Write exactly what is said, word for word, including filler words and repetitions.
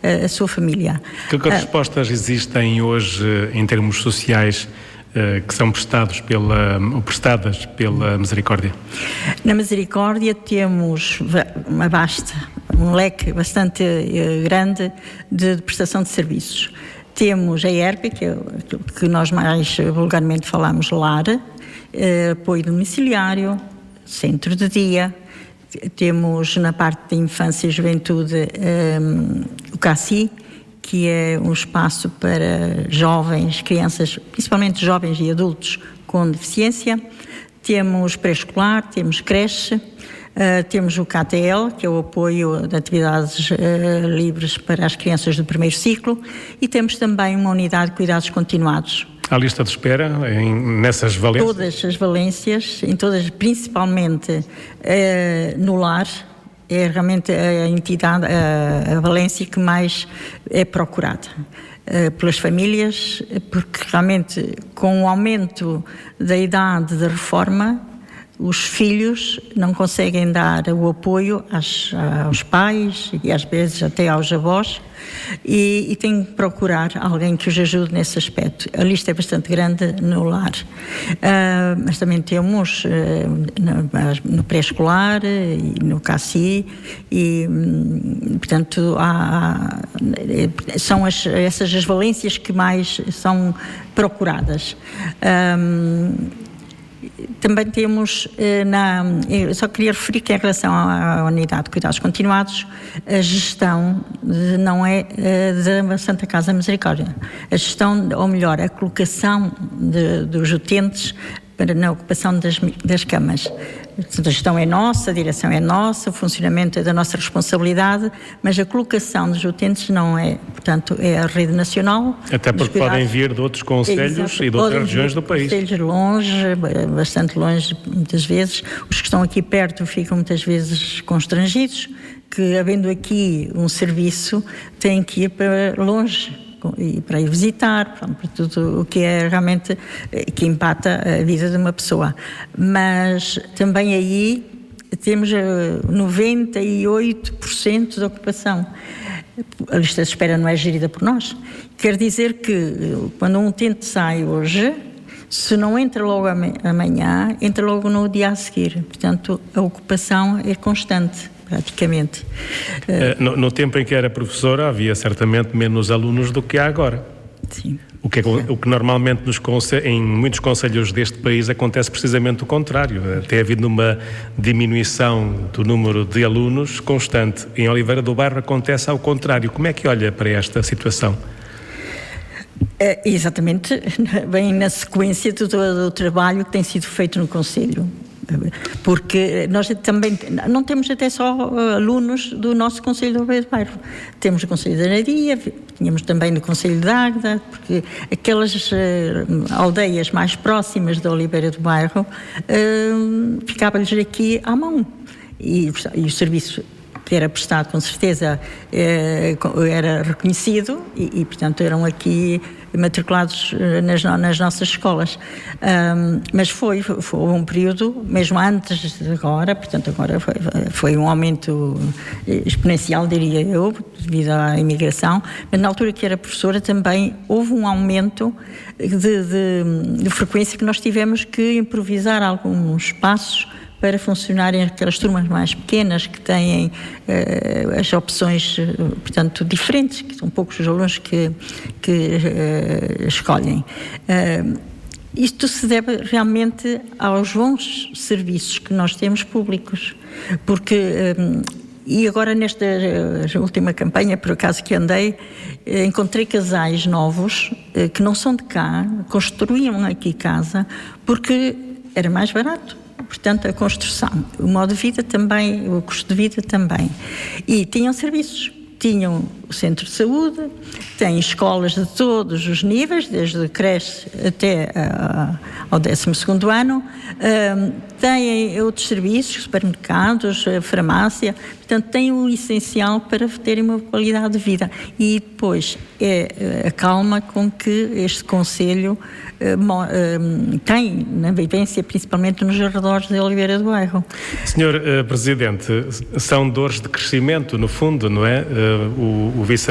a, a sua família. Que, que respostas existem hoje em termos sociais que são prestados pela, ou prestadas pela Misericórdia? Na Misericórdia temos uma vasta, um leque bastante grande de, de prestação de serviços. Temos a E R P, que é aquilo que nós mais vulgarmente falamos, lar, eh, apoio domiciliário, centro de dia. Temos na parte da infância e juventude eh, o C A C I, que é um espaço para jovens, crianças, principalmente jovens e adultos com deficiência. Temos pré-escolar, temos creche, uh, temos o K T L, que é o apoio de atividades uh, livres para as crianças do primeiro ciclo, e temos também uma unidade de cuidados continuados. A lista de espera em, nessas valências? Todas as valências, em todas, principalmente uh, no lar. É realmente a entidade, a, a valência que mais é procurada uh, pelas famílias, porque realmente com o aumento da idade da reforma, os filhos não conseguem dar o apoio às, aos pais e às vezes até aos avós, e, e têm que procurar alguém que os ajude nesse aspecto. A lista é bastante grande no lar, uh, mas também temos uh, no, no pré-escolar e no C A C I, e portanto há, há, são as, essas as valências que mais são procuradas. Um, Também temos, na, eu só queria referir que em relação à unidade de cuidados continuados, a gestão de, não é da Santa Casa Misericórdia. A gestão, ou melhor, a colocação de, dos utentes para, na ocupação das, das camas. A gestão é nossa, a direção é nossa, o funcionamento é da nossa responsabilidade, mas a colocação dos utentes não é, portanto, é a rede nacional. Até porque podem vir de outros concelhos é, e de outras regiões do país. Concelhos longe, bastante longe, muitas vezes. Os que estão aqui perto ficam muitas vezes constrangidos, que havendo aqui um serviço, têm que ir para longe e para ir visitar, para tudo o que é realmente, que impacta a vida de uma pessoa. Mas também aí temos noventa e oito por cento de ocupação. A lista de espera não é gerida por nós. Quer dizer que quando um utente sai hoje, se não entra logo amanhã, entra logo no dia a seguir. Portanto, a ocupação é constante, praticamente. No, no tempo em que era professora, havia certamente menos alunos do que há agora. Sim. O que, é, o que normalmente nos conselhos, em muitos concelhos deste país acontece precisamente o contrário. Tem havido uma diminuição do número de alunos constante. Em Oliveira do Bairro acontece ao contrário. Como é que olha para esta situação? É, exatamente, bem na sequência de todo o trabalho que tem sido feito no Conselho. Porque nós também não temos até só alunos do nosso Conselho de Oliveira do Bairro. Temos o Conselho de Anadia, tínhamos também no Conselho de Águeda, porque aquelas uh, aldeias mais próximas de Oliveira do Bairro uh, ficava-lhes aqui à mão. E, e o serviço que era prestado, com certeza, eh, era reconhecido e, e, portanto, eram aqui matriculados nas, nas nossas escolas. Um, mas foi, foi um período, mesmo antes de agora, portanto, agora foi, foi um aumento exponencial, diria eu, devido à imigração, mas na altura que era professora também houve um aumento de, de, de frequência que nós tivemos que improvisar alguns passos para funcionarem aquelas turmas mais pequenas que têm uh, as opções, uh, portanto, diferentes, que são poucos os alunos que, que uh, escolhem. Uh, isto se deve realmente aos bons serviços que nós temos públicos, porque, um, e agora nesta uh, última campanha, por acaso que andei, uh, encontrei casais novos uh, que não são de cá, construíam aqui casa, porque era mais barato. Portanto, a construção, o modo de vida também, o custo de vida também. E tinham serviços, tinham o centro de saúde, têm escolas de todos os níveis, desde a creche até uh, ao décimo segundo ano, uh, têm outros serviços, supermercados, farmácia, portanto, têm o essencial para terem uma qualidade de vida. E depois é a calma com que este Conselho uh, uh, tem na vivência, principalmente nos arredores de Oliveira do Bairro. Senhor uh, Presidente, são dores de crescimento, no fundo, não é? Uh, o, o vice